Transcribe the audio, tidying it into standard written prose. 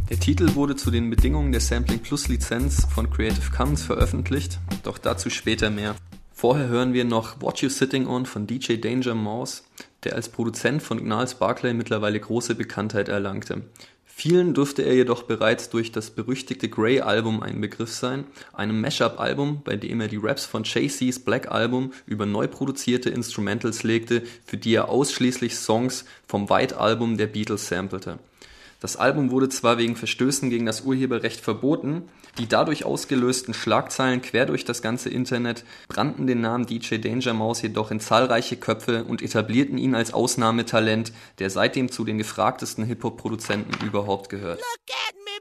Der Titel wurde zu den Bedingungen der Sampling Plus Lizenz von Creative Commons veröffentlicht, doch dazu später mehr. Vorher hören wir noch What You Sitting On von DJ Danger Mouse, der als Produzent von Gnarls Barkley mittlerweile große Bekanntheit erlangte. Vielen dürfte er jedoch bereits durch das berüchtigte Grey-Album ein Begriff sein, einem Mashup-Album, bei dem er die Raps von Jay-Z's Black Album über neu produzierte Instrumentals legte, für die er ausschließlich Songs vom White-Album der Beatles samplte. Das Album wurde zwar wegen Verstößen gegen das Urheberrecht verboten, die dadurch ausgelösten Schlagzeilen quer durch das ganze Internet brannten den Namen DJ Danger Mouse jedoch in zahlreiche Köpfe und etablierten ihn als Ausnahmetalent, der seitdem zu den gefragtesten Hip-Hop-Produzenten überhaupt gehört.